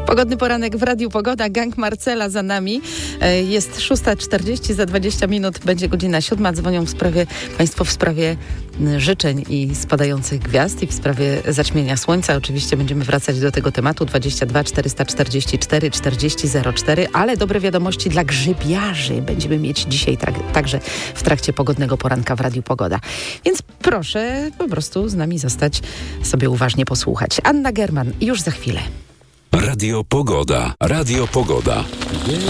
Pogodny poranek w Radiu Pogoda. Gang Marcela za nami. Jest 6:40, za 20 minut będzie godzina 7. Dzwonią Państwo w sprawie życzeń i spadających gwiazd i w sprawie zaćmienia słońca. Oczywiście będziemy wracać do tego tematu. 22 444 40 04, ale dobre wiadomości dla grzybiarzy będziemy mieć dzisiaj także w trakcie pogodnego poranka w Radiu Pogoda. Więc proszę po prostu z nami zostać, sobie uważnie posłuchać. Anna German już za chwilę. Radio Pogoda. Radio Pogoda.